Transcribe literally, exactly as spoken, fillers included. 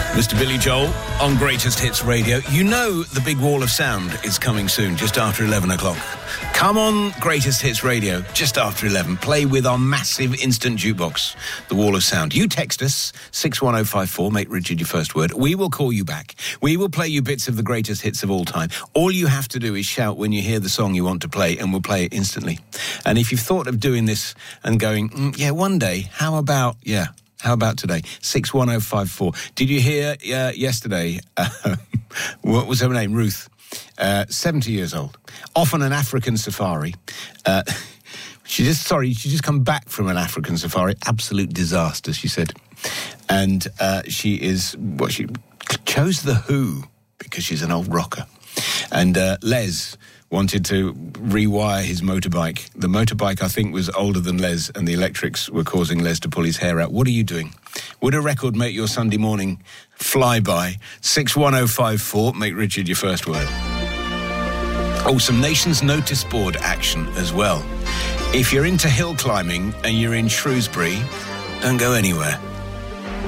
Mister Billy Joel on Greatest Hits Radio. You know the big wall of sound is coming soon, just after eleven o'clock. Come on, Greatest Hits Radio, just after eleven. Play with our massive instant jukebox, the wall of sound. You text us, six one oh five four, make Richard your first word. We will call you back. We will play you bits of the greatest hits of all time. All you have to do is shout when you hear the song you want to play, and we'll play it instantly. And if you've thought of doing this and going, mm, yeah, one day, how about, yeah... How about today? six one oh five four. Did you hear uh, yesterday, uh, what was her name? Ruth, uh, seventy years old, off on an African safari. Uh, she just, sorry, she just come back from an African safari. Absolute disaster, she said. And uh, she is, well, she chose The Who because she's an old rocker. And uh, Les wanted to rewire his motorbike. The motorbike, I think, was older than Les, and the electrics were causing Les to pull his hair out. What are you doing? Would a record make your Sunday morning fly by? six one oh five four, make Richard your first word. Oh, some Nations Notice Board action as well. If you're into hill climbing and you're in Shrewsbury, don't go anywhere.